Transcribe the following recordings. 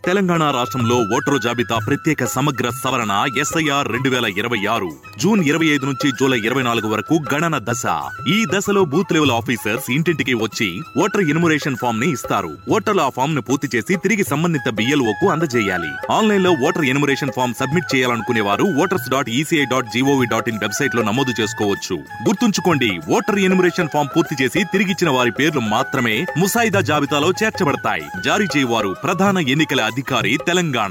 తెలంగాణ రాష్ట్రంలో ఓటరు జాబితా ప్రత్యేక సమగ్ర సవరణ SIR 2026 జూన్ 25 నుంచి జూలై 24 వరకు గణన దశ. ఈ దశలో బూత్ లెవెల్ ఆఫీసర్స్ ఇంటింటికి వచ్చి ఓటర్ ఎన్యుమరేషన్ ఫామ్ ని ఇస్తారు. ఓటర్లు ఆ ఫామ్ ను పూర్తి చేసి తిరిగి సంబంధిత BLOకు అందజేయాలి. ఆన్లైన్ లో ఓటర్ ఎన్యుమరేషన్ ఫామ్ సబ్మిట్ చేయాలనుకునే వారు voters.eci.gov.in వెబ్సైట్ లో నమోదు చేసుకోవచ్చు. గుర్తుంచుకోండి, ఓటర్ ఎన్యుమరేషన్ ఫామ్ పూర్తి చేసి తిరిగిచ్చిన వారి పేర్లు మాత్రమే ముసాయిదా జాబితాలో చేర్చబడతాయి. జారీ చేయవారు ప్రధాన ఎన్నికల అధికారి, తెలంగాణ.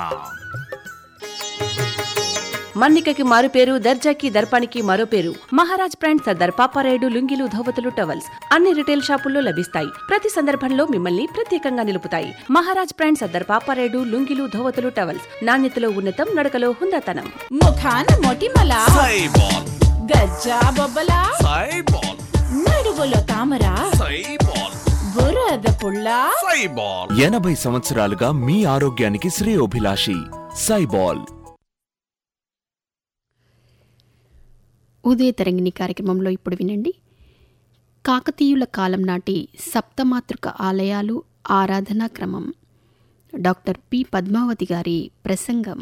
మన్నికకి మారు పేరు, దర్జాకి దర్పానికి మరో పేరు. మహారాజ్ బ్రాండ్ సర్దార్ పాపారాయుడు లుంగీలు, ధోవతులు, టవల్స్ అన్ని రిటైల్ షాపుల్లో లభిస్తాయి. ప్రతి సందర్భంలో మిమ్మల్ని ప్రత్యేకంగా నిలుపుతాయి. మహారాజ్ బ్రాండ్ సర్దార్ పాపారాయుడు లుంగీలు, ధోవతులు, టవల్స్ నాణ్యతలో ఉన్నతం, నడకలో హుందాతనం. ముఖాన మొటిమల సైబాల్, గజ్జా బొబ్బల సైబాల్, నడువులో తామర సైబాల్, బురద పుల్ల సైబాల్. 80 సంవత్సరాలుగా మీ ఆరోగ్యానికి శ్రేయోభిలాషి సైబాల్. ఉదయ తరంగిణి కార్యక్రమంలో ఇప్పుడు వినండి. కాకతీయుల కాలం నాటి సప్తమాతృక ఆలయాలు, ఆరాధనా క్రమం. డాక్టర్ పి పద్మావతి గారి ప్రసంగం.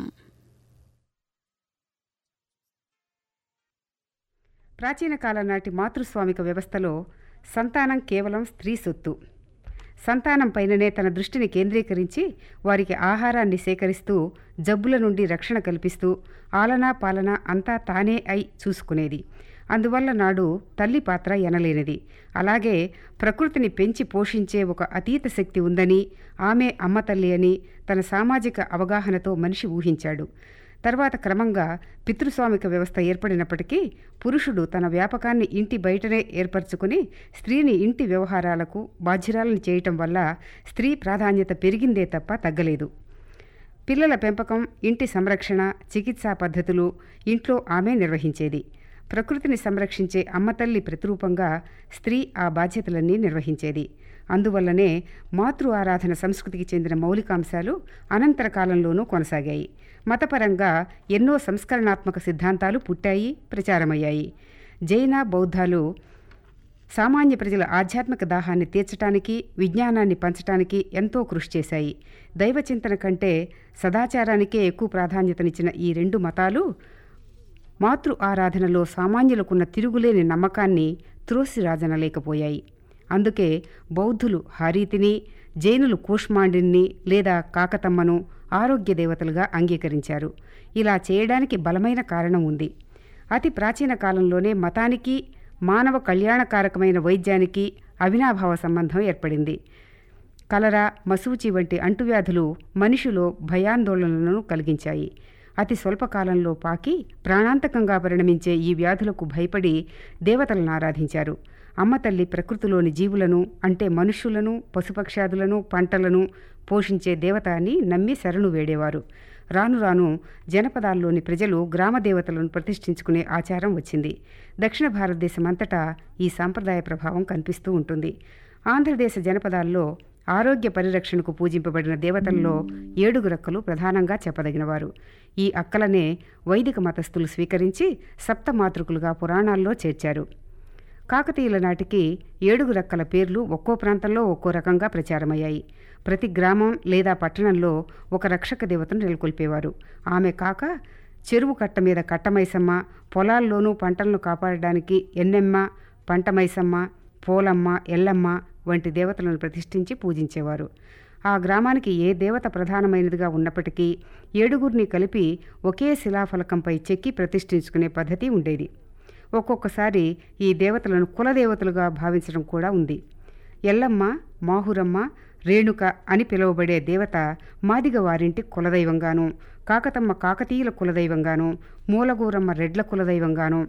ప్రాచీన కాలం నాటి మాతృస్వామిక వ్యవస్థలో సంతానం కేవలం స్త్రీ సొత్తు. సంతానం పైననే తన దృష్టిని కేంద్రీకరించి వారికి ఆహారాన్ని సేకరిస్తూ, జబ్బుల నుండి రక్షణ కల్పిస్తూ, ఆలనా పాలన అంతా తానే అయి చూసుకునేది. అందువల్ల నాడు తల్లి పాత్ర ఎనలేనిది. అలాగే ప్రకృతిని పెంచి పోషించే ఒక అతీత శక్తి ఉందని, ఆమె అమ్మ తల్లి అని తన సామాజిక అవగాహనతో మనిషి ఊహించాడు. తర్వాత క్రమంగా పితృస్వామిక వ్యవస్థ ఏర్పడినప్పటికీ పురుషుడు తన వ్యాపకాన్ని ఇంటి బయటనే ఏర్పరచుకుని స్త్రీని ఇంటి వ్యవహారాలకు బాధ్యురాలను చేయటం వల్ల స్త్రీ ప్రాధాన్యత పెరిగిందే తప్ప తగ్గలేదు. పిల్లల పెంపకం, ఇంటి సంరక్షణ, చికిత్సా పద్ధతులు ఇంట్లో ఆమె నిర్వహించేది. ప్రకృతిని సంరక్షించే అమ్మతల్లి ప్రతిరూపంగా స్త్రీ ఆ బాధ్యతలన్నీ నిర్వహించేది. అందువల్లనే మాతృ ఆరాధన సంస్కృతికి చెందిన మౌలికాంశాలు అనంతర కాలంలోనూ కొనసాగాయి. మతపరంగా ఎన్నో సంస్కరణాత్మక సిద్ధాంతాలు పుట్టాయి, ప్రచారమయ్యాయి. జైన, బౌద్ధాలు సామాన్య ప్రజల ఆధ్యాత్మిక దాహాన్ని తీర్చడానికి, విజ్ఞానాన్ని పంచటానికి ఎంతో కృషి చేశాయి. దైవచింతన కంటే సదాచారానికే ఎక్కువ ప్రాధాన్యతనిచ్చిన ఈ రెండు మతాలు మాతృ ఆరాధనలో సామాన్యులకున్న తిరుగులేని నమ్మకాన్ని త్రోసిరాజనలేకపోయాయి. అందుకే బౌద్ధులు హారీతిని, జైనులు కూష్మాండిని లేదా కాకతమ్మను ఆరోగ్య దేవతలుగా అంగీకరించారు. ఇలా చేయడానికి బలమైన కారణం ఉంది. అతి ప్రాచీన కాలంలోనే మతానికి, మానవ కళ్యాణకారకమైన వైద్యానికి అవినాభావ సంబంధం ఏర్పడింది. కలరా, మసూచి వంటి అంటువ్యాధులు మనిషిలో భయాందోళనలను కలిగించాయి. అతి స్వల్పకాలంలో పాకి ప్రాణాంతకంగా పరిణమించే ఈ వ్యాధులకు భయపడి దేవతలను ఆరాధించారు. అమ్మతల్లి ప్రకృతిలోని జీవులను, అంటే మనుష్యులను, పశుపక్షాదులను, పంటలను పోషించే దేవత అని నమ్మి శరణు వేడేవారు. రాను రాను జనపదాల్లోని ప్రజలు గ్రామదేవతలను ప్రతిష్ఠించుకునే ఆచారం వచ్చింది. దక్షిణ భారతదేశం అంతటా ఈ సాంప్రదాయ ప్రభావం కనిపిస్తూ ఉంటుంది. ఆంధ్రదేశ జనపదాల్లో ఆరోగ్య పరిరక్షణకు పూజింపబడిన దేవతల్లో 7 అక్కలు ప్రధానంగా చెప్పదగినవారు. ఈ అక్కలనే వైదిక మతస్థులు స్వీకరించి సప్తమాతృకులుగా పురాణాల్లో చేర్చారు. కాకతీయుల నాటికి 7 అక్కల పేర్లు ఒక్కో ప్రాంతంలో ఒక్కో రకంగా ప్రచారమయ్యాయి. ప్రతి గ్రామం లేదా పట్టణంలో ఒక రక్షక దేవతను నెలకొల్పేవారు. ఆమె కాక చెరువు కట్ట మీద కట్టమైసమ్మ, పొలాల్లోనూ పంటలను కాపాడడానికి ఎన్నెమ్మ, పంటమైసమ్మ, పోలమ్మ, ఎల్లమ్మ వంటి దేవతలను ప్రతిష్ఠించి పూజించేవారు. ఆ గ్రామానికి ఏ దేవత ప్రధానమైనదిగా ఉన్నప్పటికీ 7 కలిపి ఒకే శిలాఫలకంపై చెక్కి ప్రతిష్ఠించుకునే పద్ధతి ఉండేది. ఒక్కొక్కసారి ఈ దేవతలను కులదేవతలుగా భావించడం కూడా ఉంది. ఎల్లమ్మ, మాహురమ్మ, రేణుక అని పిలువబడే దేవత మాదిగ వారింటి కులదైవంగాను, కాకతమ్మ కాకతీయుల కులదైవంగాను, మూలగూరమ్మ రెడ్ల కులదైవంగాను,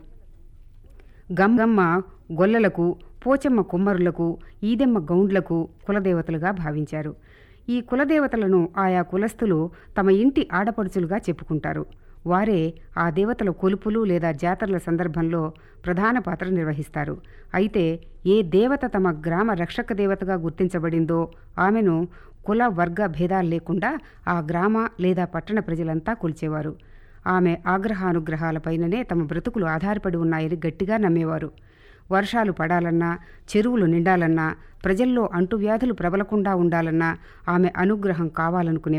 గంగమ్మ గొల్లలకు, పోచమ్మ కుమ్మరులకు, ఈదెమ్మ గౌండ్లకు కులదేవతలుగా భావించారు. ఈ కులదేవతలను ఆయా కులస్తులు తమ ఇంటి ఆడపడుచులుగా చెప్పుకుంటారు. వారే ఆ దేవతల కొలుపులు లేదా జాతరల సందర్భంలో ప్రధాన పాత్ర నిర్వహిస్తారు. అయితే ఏ దేవత తమ గ్రామ రక్షక దేవతగా గుర్తించబడిందో ఆమెను కుల వర్గ భేదాలు లేకుండా ఆ గ్రామ లేదా పట్టణ ప్రజలంతా కొలిచేవారు. ఆమె ఆగ్రహానుగ్రహాలపైననే తమ బ్రతుకులు ఆధారపడి ఉన్నాయని గట్టిగా నమ్మేవారు. వర్షాలు పడాలన్నా, చెరువులు నిండాలన్నా, ప్రజల్లో అంటువ్యాధులు ప్రబలకుండా ఉండాలన్నా ఆమె అనుగ్రహం కావాలనుకునేవారు.